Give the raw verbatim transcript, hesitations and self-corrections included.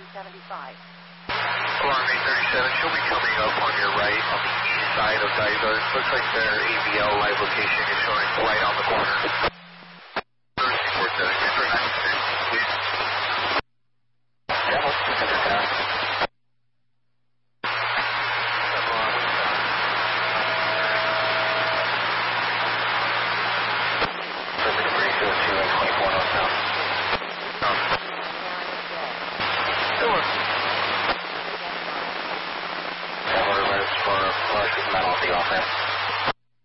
seventy-five. Alarm eight thirty-seven, she'll be coming up on your right on the east side of Dysart. Looks like their A V L live location is showing right on the corner. For flush with metal at the offense.